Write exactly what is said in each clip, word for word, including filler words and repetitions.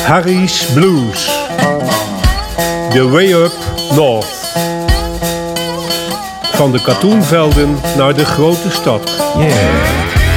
Harry's Blues. The Way Up North. Van de katoenvelden naar de grote stad. Yeah.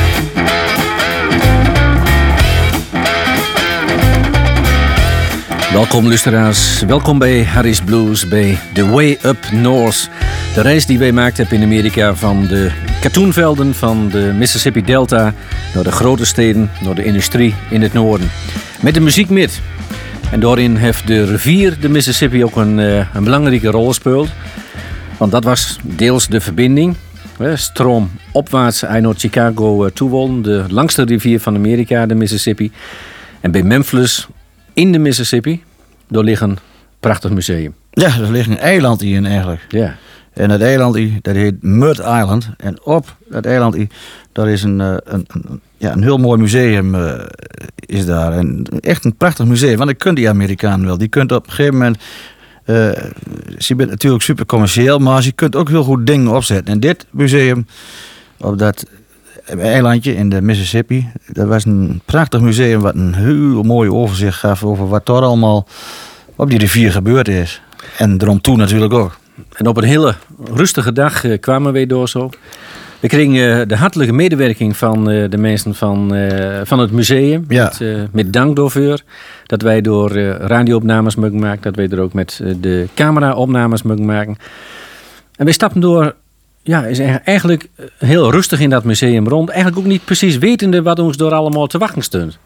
Welkom luisteraars, welkom bij Harry's Blues, bij The Way Up North. De reis die wij maakt hebben in Amerika van de katoenvelden van de Mississippi Delta naar de grote steden, naar de industrie in het noorden. Met de muziek met. En daarin heeft de rivier de Mississippi ook een, uh, een belangrijke rol gespeeld. Want dat was deels de verbinding. Hè, stroom opwaarts naar Chicago uh, toe, de langste rivier van Amerika, de Mississippi. En bij Memphis, in de Mississippi, daar ligt een prachtig museum. Ja, er ligt een eiland in eigenlijk. Ja. En dat eiland, dat heet Mud Island. En op dat eiland, daar is een, een, een, ja, een heel mooi museum uh, is daar. En echt een prachtig museum, want dat kunnen die Amerikanen wel. Die kunt op een gegeven moment... Uh, ze bent natuurlijk super commercieel, maar je kunt ook heel goed dingen opzetten. En dit museum, op dat eilandje in de Mississippi, dat was een prachtig museum wat een heel mooi overzicht gaf over wat er allemaal op die rivier gebeurd is. En erom toe natuurlijk ook. En op een hele rustige dag uh, kwamen wij door zo. We kregen uh, de hartelijke medewerking van uh, de mensen van, uh, van het museum. Ja. Met, uh, met dank daarvoor. Dat wij door uh, radioopnames mogen maken. Dat wij er ook met uh, de cameraopnames mogen maken. En wij stapten door... Ja, is eigenlijk heel rustig in dat museum rond. Eigenlijk ook niet precies wetende wat ons door allemaal te wachten stond.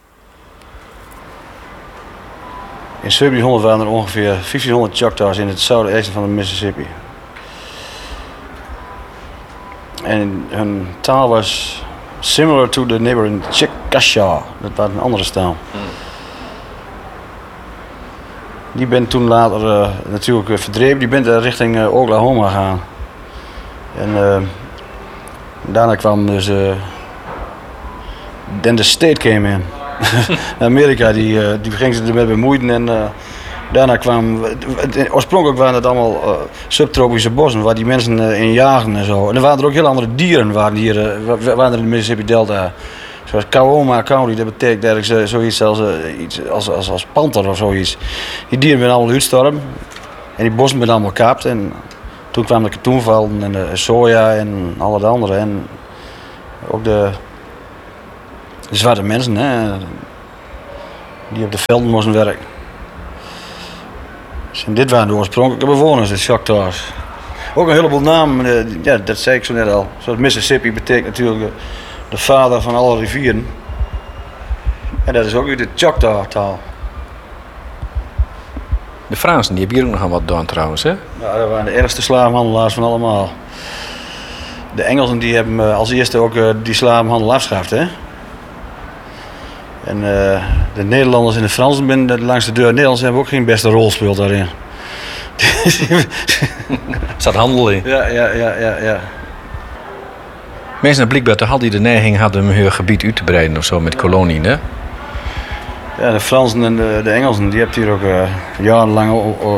In zeventienhonderd waren er ongeveer vijftienhonderd Choctaws in het zuidoosten van de Mississippi. En hun taal was similar to the neighboring Chickasha. Dat was een andere taal. Hmm. Die ben toen later uh, natuurlijk uh, verdreven. Die ben uh, richting uh, Oklahoma gegaan. En uh, daarna kwam dus... Uh, then the state came in. Amerika, die, uh, die ging zich ermee bemoeien en... Uh, Daarna kwamen, oorspronkelijk waren het allemaal uh, subtropische bossen waar die mensen uh, in jagen en zo. En er waren er ook heel andere dieren waren hier, uh, waren er in de Mississippi Delta. Zoals Kaoma County, dat betekent eigenlijk uh, zoiets als, uh, iets als, als, als panter of zoiets. Die dieren werden allemaal uitstorm en die bossen werden allemaal gekaapt. En toen kwamen de katoenvelden en de soja en alle de andere. En ook de, de zwarte mensen, hè, die op de velden moesten werken. En dit waren de oorspronkelijke bewoners, de Choctaws. Ook een heleboel namen, ja, dat zei ik zo net al. Zoals Mississippi betekent natuurlijk de vader van alle rivieren. En dat is ook weer de Choctaw-taal. De Fransen, die hebben hier ook nog aan wat gedaan trouwens, hè? Ja, dat waren de ergste slavenhandelaars van allemaal. De Engelsen die hebben als eerste ook die slavenhandel afgeschaft, hè. En uh, de Nederlanders en de Fransen binnen langs de deur. De Nederlanders hebben ook geen beste rol gespeeld daarin. Er zat handel in. Ja, ja, ja, ja, ja. Mensen blijkbaar toch altijd de neiging hadden om hun gebied uit te breiden of zo met koloniën, hè? Ja, de Fransen en de, de Engelsen, die hebben hier ook uh, jarenlang uh, uh,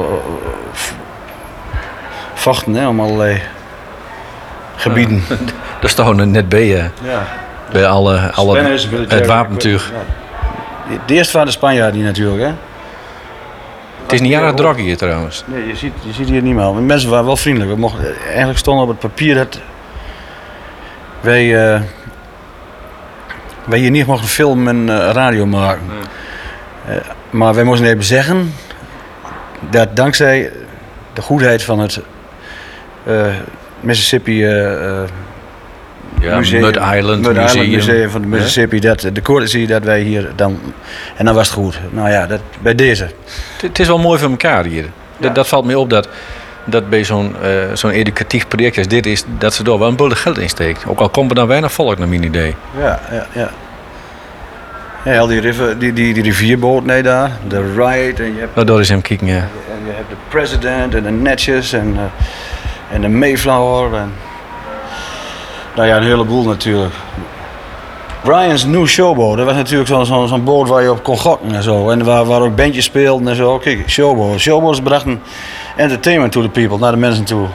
vochten, hè, om allerlei gebieden. Ja. Daar staan we net bij, uh, ja. Bij alle, alle het wapentuig. Ja. De eerste waren de Spanjaarden hier natuurlijk, hè? Het is niet jaren drog hier trouwens. Nee, je ziet, je ziet hier niet meer. Mensen waren wel vriendelijk. We mochten, eigenlijk stond op het papier dat wij, uh, wij hier niet mochten filmen en uh, radio maken. Hmm. Uh, maar wij moesten even zeggen dat dankzij de goedheid van het uh, Mississippi uh, uh, ja, museum, Mud Island Mud museum. Island museum van de Mississippi, ja? dat de courtesy dat wij hier dan en dan was het goed. Nou ja, dat, bij deze. Het is wel mooi voor elkaar hier. Ja. Dat, dat valt me op dat, dat bij zo'n, uh, zo'n educatief project als dit is, dat ze er wel een bulde geld in steekt. Ook al komt er dan weinig volk naar mijn idee. Ja, ja, ja. Ja, al die, river, die, die, die rivierboot, nee daar, de Ride en je hebt. Nou, door is hem kijken, ja. En je hebt de President en de Netjes en, uh, en de Mayflower en. Nou ja, een heleboel natuurlijk. Brian's New Showboat, dat was natuurlijk zo'n zo, zo'n boot waar je op kon gokken en zo. En waar, waar ook bandjes speelden en zo. Kijk, showboat. Showboats brachten entertainment to the people, naar de mensen toe.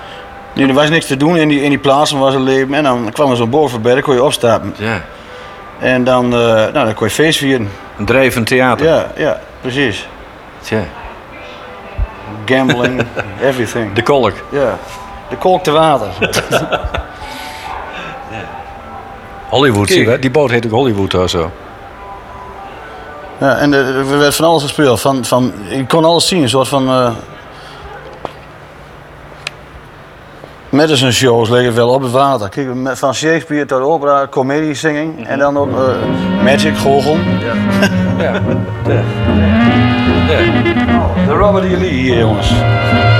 Nee, er was niks te doen in die, in die plaatsen waar ze leven. En dan kwam er zo'n boot voorbij, dan kon je opstappen. Ja. En dan, uh, nou, dan kon je feest vieren. Een drijvend theater. Ja, ja, precies. Tja. Gambling, everything. De kolk. Ja, de kolk te water. Hollywood, Kijk. zie je, die boot heet ook Hollywood of zo. Ja, en uh, er werd van alles gespeeld. Van, van, je kon alles zien, een soort van... Uh, Madison shows liggen wel op het water. Kijk, met- van Shakespeare tot opera, comedie, singing. Mhm. En dan ook uh, magic, goochel. Ja. Ja. Ja. De Robert E. Lee hier, jongens.